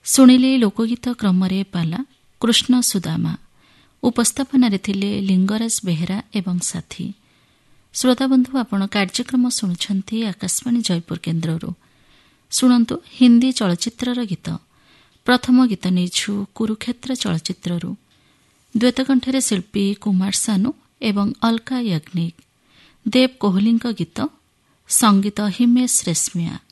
ଶୁଣିଲେ ଲୋକଗୀତ କ୍ରମରେ ପାଲା କୃଷ୍ଣ ସୁଦାମା, ଉପସ୍ଥାପନାରେ ଥିଲେ ଲିଙ୍ଗରାଜ ବେହେରା ଏବଂ ସାଥୀ। ଶ୍ରୋତାବନ୍ଧୁ, ଆପଣ କାର୍ଯ୍ୟକ୍ରମ ଶୁଣୁଛନ୍ତି ଆକାଶବାଣୀ ଜୟପୁର କେନ୍ଦ୍ରରୁ। ଶୁଣନ୍ତୁ ହିନ୍ଦୀ ଚଳଚ୍ଚିତ୍ରର ଗୀତ। ପ୍ରଥମ ଗୀତ ନେଇଛୁ କୁରୁକ୍ଷେତ୍ର ଚଳଚ୍ଚିତ୍ରରୁ। ଦ୍ୱୈତକଣ୍ଠରେ ଶିଳ୍ପୀ କୁମାର ସାନୁ ଏବଂ ଅଲକା ୟାଗ୍ନିକ। ଦେବ କୋହଲିଙ୍କ ଗୀତ, ସଙ୍ଗୀତ ହିମେଶ ରେଶମିଆ।